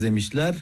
demişler.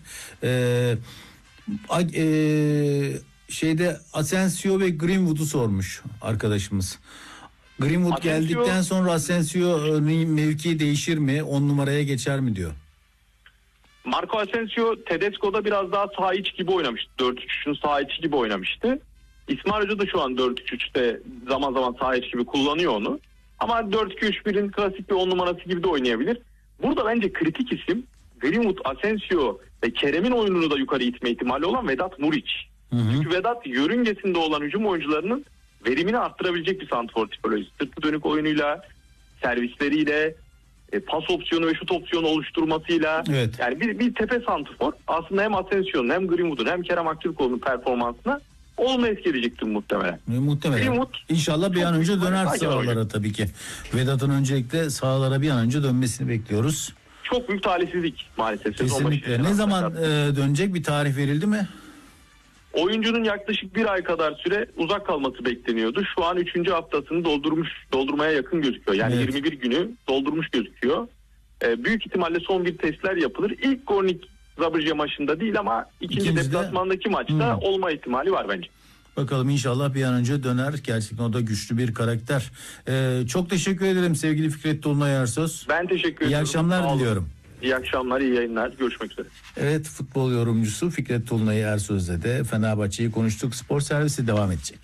Asensio ve Greenwood'u sormuş arkadaşımız. Greenwood geldikten sonra Asensio'nun mevkii değişir mi? 10 numaraya geçer mi diyor. Marco Asensio Tedesco'da biraz daha saha içi gibi oynamıştı. 4-3-3'ün saha içi gibi oynamıştı. İsmail Hoca da şu an 4-3-3'te zaman zaman saha içi gibi kullanıyor onu. Ama 4-2-3-1'in klasik bir 10 numarası gibi de oynayabilir. Burada bence kritik isim Greenwood, Asensio ve Kerem'in oyununu da yukarı itme ihtimali olan Vedat Muriç. Çünkü Vedat yörüngesinde olan hücum oyuncularının verimini arttırabilecek bir santrfor tipolojisi. Sırtı dönük oyunuyla, servisleriyle, pas opsiyonu ve şut opsiyonu oluşturmasıyla. Evet. Yani bir tepe santrfor aslında hem Asensio'nun hem Greenwood'un hem Kerem Aktürkoğlu'nun performansına olumlu etki edecektir muhtemelen. Muhtemelen. Greenwood, İnşallah bir an önce döner sahalara tabii ki. Vedat'ın öncelikle sahalara bir an önce dönmesini bekliyoruz. Çok büyük talihsizlik maalesef. Kesinlikle. Ne zaman dönecek, bir tarih verildi mi? Oyuncunun yaklaşık bir ay kadar süre uzak kalması bekleniyordu. Şu an 3. haftasını doldurmaya yakın gözüküyor. Yani evet. 21 günü doldurmuş gözüküyor. Büyük ihtimalle son bir testler yapılır. İlk Gornik Zabrze maçında değil ama ikinci deplasmandaki maçta olma ihtimali var bence. Bakalım, inşallah bir an önce döner. Gerçekten o da güçlü bir karakter. Çok teşekkür ederim sevgili Fikret Dolunay Ersöz. Ben teşekkür ederim. İyi akşamlar diliyorum. İyi akşamlar, iyi yayınlar. Görüşmek üzere. Evet, futbol yorumcusu Fikret Dolunay Ersöz'le de Fenerbahçe'yi konuştuk. Spor servisi devam edecek.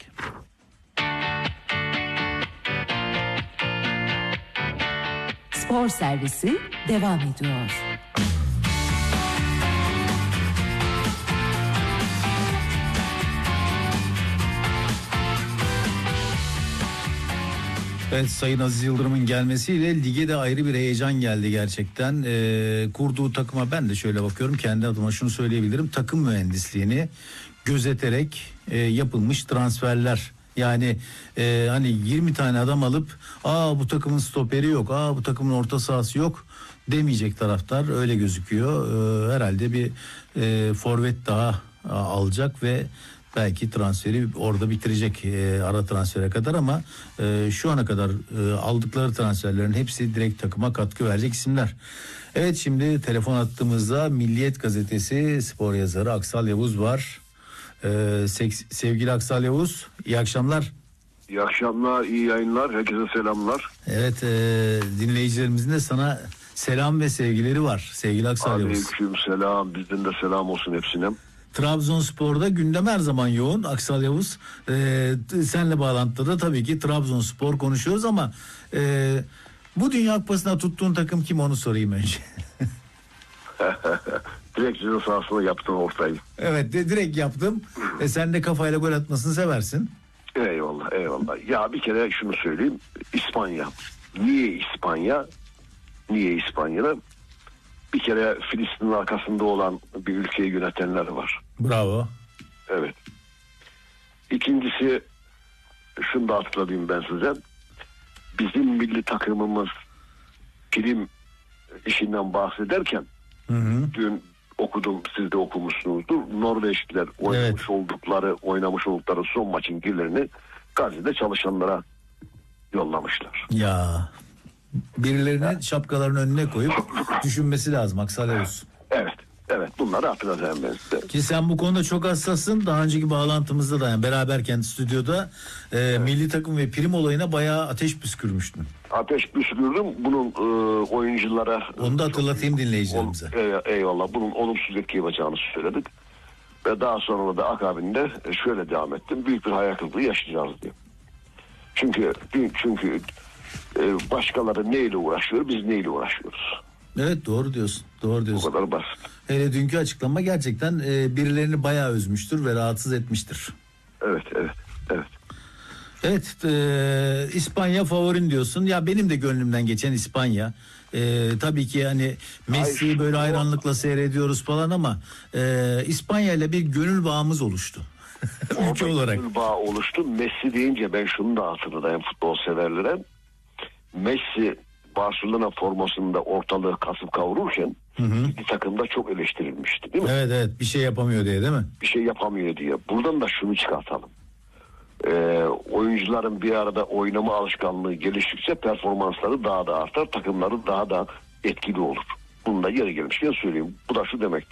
Spor servisi devam ediyor. Evet, Sayın Aziz Yıldırım'ın gelmesiyle lige de ayrı bir heyecan geldi gerçekten. Kurduğu takıma ben de şöyle bakıyorum, kendi adıma şunu söyleyebilirim. Takım mühendisliğini gözeterek yapılmış transferler. Yani hani 20 tane adam alıp bu takımın stoperi yok, bu takımın orta sahası yok demeyecek taraftar, öyle gözüküyor. Herhalde bir forvet daha alacak ve belki transferi orada bitirecek ara transfere kadar, ama şu ana kadar aldıkları transferlerin hepsi direkt takıma katkı verecek isimler. Evet, şimdi telefon attığımızda Milliyet Gazetesi spor yazarı Aksal Yavuz var. Sevgili Aksal Yavuz, iyi akşamlar. İyi akşamlar, iyi yayınlar, herkese selamlar. Evet, dinleyicilerimizin de sana selam ve sevgileri var sevgili Aksal Yavuz. Aleyküm selam, bizden de selam olsun hepsine. Trabzonspor'da gündem her zaman yoğun Aksal Yavuz. Senle bağlantıda da tabii ki Trabzonspor konuşuyoruz ama bu Dünya Kupası'na tuttuğun takım kim, onu sorayım önce. Direkt ceza sahasına yaptım ortayı. Evet, direkt yaptım. Sen de kafayla gol atmasını seversin. Eyvallah, eyvallah. Ya bir kere şunu söyleyeyim. İspanya. Niye İspanya? Niye İspanya'da? Bir kere Filistin'in arkasında olan bir ülkeyi yönetenler var. Bravo. Evet. İkincisi, şunu da hatırlatayım ben size. Bizim milli takımımız prim işinden bahsederken dün okudum, siz de okumuşsunuzdur. Norveçliler oynamış oldukları son maçın gillerini Gazze'de çalışanlara yollamışlar. Ya birilerinin şapkalarının önüne koyup düşünmesi lazım Aksal Yavuz. Evet, bunları hatırlatacağım ben size. Ki sen bu konuda çok hassassın. Daha önceki bağlantımızda da, yani beraberken stüdyoda milli takım ve prim olayına bayağı ateş püskürmüştün. Ateş püskürdüm. Bunun oyunculara... Onu da hatırlatayım dinleyicilerimize. Eyvallah. Bunun olumsuz etki yapacağını söyledik. Ve daha sonra da akabinde şöyle devam ettim. Büyük bir hayal kırıklığı yaşayacağız diye. Çünkü başkaları neyle uğraşıyor, biz neyle uğraşıyoruz? Evet, doğru diyorsun. Bu kadar basit. Hele dünkü açıklama gerçekten birilerini bayağı üzmüştür ve rahatsız etmiştir. Evet. Evet, İspanya favorin diyorsun. Ya benim de gönlümden geçen İspanya. Tabii ki hani Messi'yi böyle hayranlıkla seyrediyoruz falan ama İspanya ile bir gönül bağımız oluştu. Ülke olarak. Gönül bağı oluştu. Messi deyince ben şunu da hatırlayayım futbol severlere. Messi Barcelona formasında ortalığı kasıp kavururken bir takımda çok eleştirilmişti, değil mi? Evet, bir şey yapamıyor diye, değil mi? Bir şey yapamıyor diye. Buradan da şunu çıkartalım. Oyuncuların bir arada oynama alışkanlığı geliştikçe performansları daha da artar, takımları daha da etkili olur. Bunu da yeri gelmişken söyleyeyim. Bu da şu demektir.